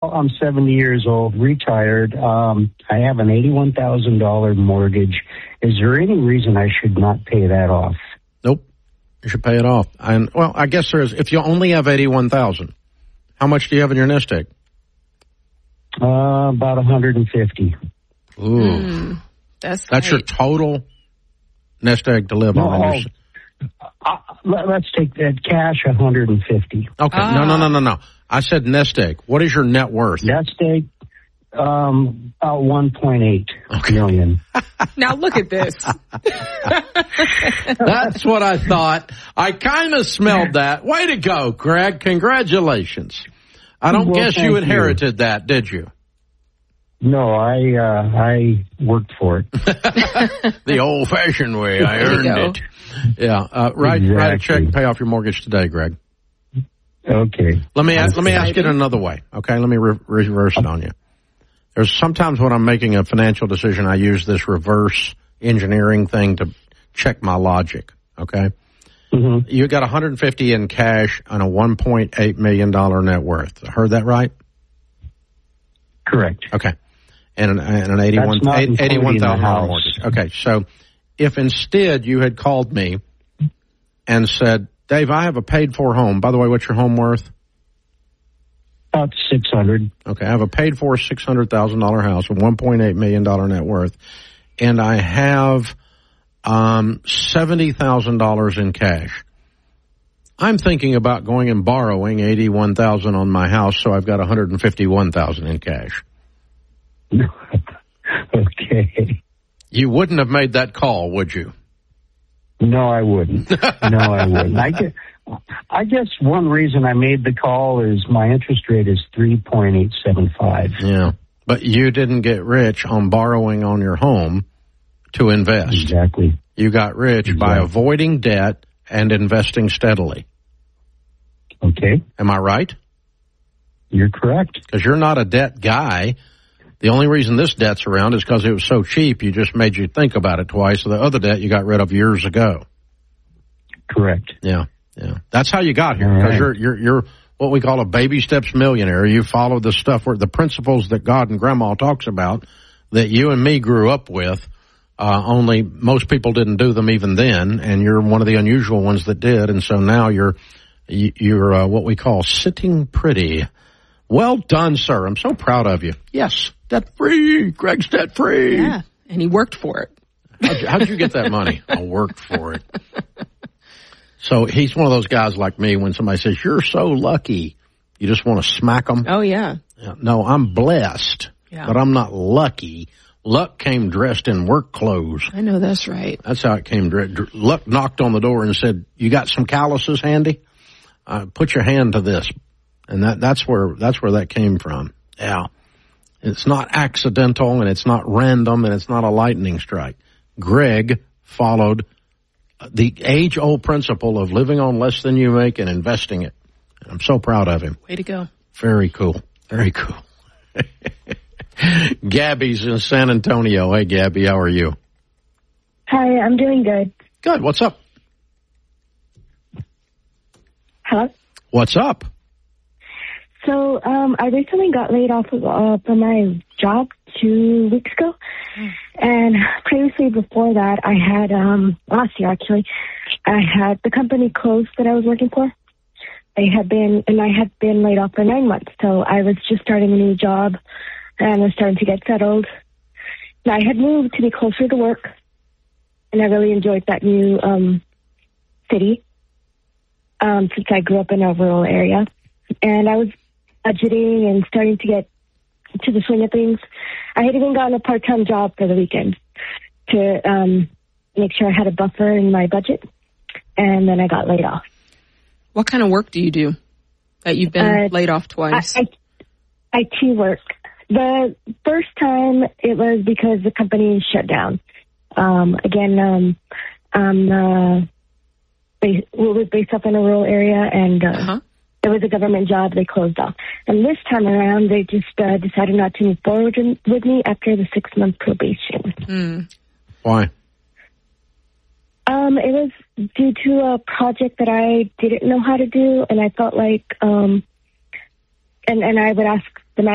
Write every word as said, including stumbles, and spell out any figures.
I'm seventy years old, retired. Um, I have an eighty-one thousand dollars mortgage. Is there any reason I should not pay that off? Nope. You should pay it off. And well, I guess there is. If you only have eighty-one thousand dollars, how much do you have in your nest egg? Uh, about one hundred fifty. Ooh. Mm, that's that's your total nest egg to live no, on. Uh, let's take that cash, one hundred fifty. Okay. Ah. No, no, no, no, no. I said nest egg. What is your net worth? Nest egg, um, about one point eight okay. million. Now look at this. That's what I thought. I kind of smelled that. Way to go, Greg. Congratulations. I don't well, guess you inherited you. that, did you? No, I uh, I worked for it. The old-fashioned way. I earned it. Yeah. Uh, write, exactly. write a check and pay off your mortgage today, Greg. Okay. Let me ask, let me ask it another way. Okay, let me re- reverse it on you. There's sometimes when I'm making a financial decision, I use this reverse engineering thing to check my logic. Okay. Mm-hmm. You got one hundred fifty in cash on a one point eight million dollars net worth. I heard that right? Correct. Okay. And an, and an eighty-one thousand dollars mortgage. Okay. So if instead you had called me and said, Dave, I have a paid-for home. By the way, what's your home worth? About six hundred. Okay, I have a paid-for six hundred thousand dollars house with one point eight million dollars net worth, and I have um, seventy thousand dollars in cash. I'm thinking about going and borrowing eighty-one thousand dollars on my house, so I've got one hundred fifty-one thousand dollars in cash. Okay. You wouldn't have made that call, would you? No, I wouldn't. No, I wouldn't. I guess, I guess one reason I made the call is my interest rate is three point eight seven five. Yeah, but you didn't get rich on borrowing on your home to invest. Exactly. You got rich exactly. by avoiding debt and investing steadily. Okay. Am I right? You're correct. Because you're not a debt guy. The only reason this debt's around is because it was so cheap, you just made you think about it twice. So the other debt you got rid of years ago. Correct. Yeah, yeah. That's how you got here. All Because right. you're you're you're what we call a baby steps millionaire. You follow the stuff where the principles that God and Grandma talks about that you and me grew up with. Uh, only most people didn't do them even then, and you're one of the unusual ones that did. And so now you're you're uh, what we call sitting pretty. Well done, sir. I'm so proud of you. Yes, debt free. Greg's debt free. Yeah, and he worked for it. How'd you, how'd you get that money? I worked for it. So he's one of those guys like me. When somebody says you're so lucky, you just want to smack them. Oh yeah. Yeah, no, I'm blessed, yeah. but I'm not lucky. Luck came dressed in work clothes. I know that's right. That's how it came. Luck knocked on the door and said, "You got some calluses handy? Uh, put your hand to this." And that, that's where, that's where that came from. Yeah. It's not accidental and it's not random and it's not a lightning strike. Greg followed the age old principle of living on less than you make and investing it. And I'm so proud of him. Way to go. Very cool. Very cool. Gabby's in San Antonio. Hey, Gabby, how are you? Hi, I'm doing good. Good. What's up? Hello? What's up? So, um, I recently got laid off uh, from my job two weeks ago. And previously before that, I had, um, last year actually, I had the company closed that I was working for. I had been, and I had been laid off for nine months. So I was just starting a new job and was starting to get settled. And I had moved to be closer to work. And I really enjoyed that new, um, city, um, since I grew up in a rural area. And I was budgeting and starting to get to the swing of things. I had even gotten a part-time job for the weekend to um, make sure I had a buffer in my budget, and then I got laid off. What kind of work do you do that you've been uh, laid off twice? I, I, I T work. The first time it was because the company shut down. Um, again, um, um, uh, based, it was based up in a rural area, and uh, uh-huh. It was a government job they closed off. And this time around, they just uh, decided not to move forward in, with me after the six-month probation. Mm. Why? Um, it was due to a project that I didn't know how to do, and I felt like, um, and, and I would ask